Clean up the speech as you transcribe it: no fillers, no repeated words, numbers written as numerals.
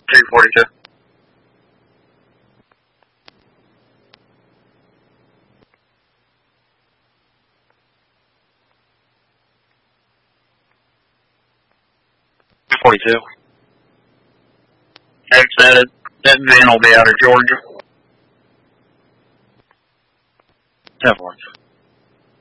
242. That van will be out of Georgia. 10-4.